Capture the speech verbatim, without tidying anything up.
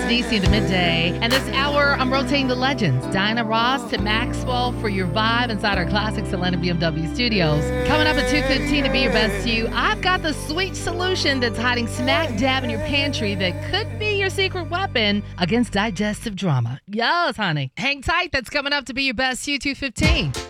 Niecy to midday. And this hour, I'm rotating the legends. Diana Ross to Maxwell for your vibe inside our classic Atlanta B M W studios. Coming up at two fifteen to Be Your Best You, I've got the sweet solution that's hiding smack dab in your pantry that could be your secret weapon against digestive drama. Yes, honey. Hang tight. That's coming up to Be Your Best You, two fifteen.